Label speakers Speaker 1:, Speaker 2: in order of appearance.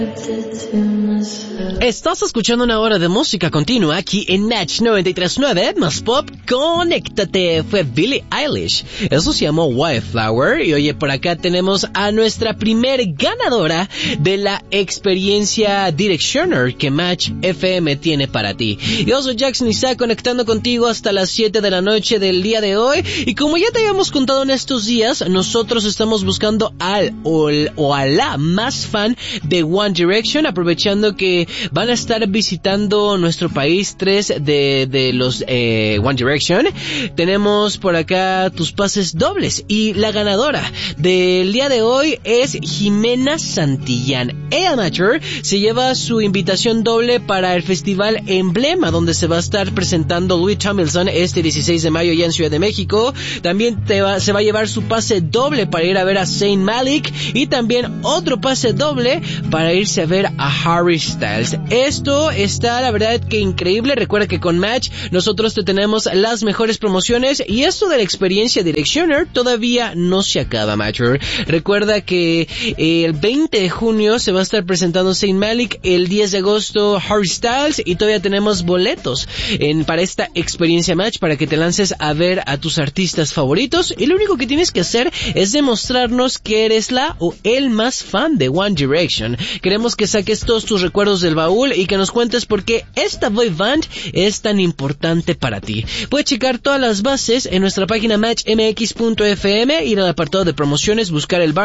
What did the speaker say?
Speaker 1: Estás escuchando una hora de música continua aquí en Match 93.9, más pop, conéctate. Fue Billie Eilish. Eso se llamó Wildflower. Y oye, por acá tenemos a nuestra primer ganadora de la experiencia Directioner que Match FM tiene para ti. Yo soy Jackson Isaac, conectando contigo hasta las 7 de la noche del día de hoy. Y como ya te habíamos contado en estos días, nosotros estamos buscando al o a la más fan de One Direction, aprovechando que van a estar visitando nuestro país 3 de los One Direction. Tenemos por acá tus pases dobles y la ganadora del día de hoy es Jimena Santillán. Ella, Amateur, se lleva su invitación doble para el festival Emblema, donde se va a estar presentando Louis Tomlinson este 16 de mayo ya en Ciudad de México. También se va a llevar su pase doble para ir a ver a Zayn Malik y también otro pase doble para irse a ver a Harry Styles. Esto está, la verdad, que increíble. Recuerda que con Match nosotros te tenemos las mejores promociones y esto de la experiencia Directioner todavía no se acaba, Matcher. Recuerda que el 20 de junio se va a estar presentando Zayn Malik, el 10 de agosto Harry Styles y todavía tenemos boletos para esta experiencia Match para que te lances a ver a tus artistas favoritos y lo único que tienes que hacer es demostrarnos que eres la o el más fan de One Direction. Queremos que saques todos tus recuerdos del baúl y que nos cuentes por qué esta boy band es tan importante para ti. Puedes checar todas las bases en nuestra página matchmx.fm, ir al apartado de promociones, buscar el